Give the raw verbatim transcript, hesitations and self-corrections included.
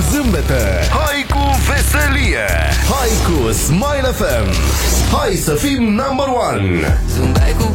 zâmbete, hai cu veselie, hai cu Smile F M. Hai să fim number one. Zâmbeai cu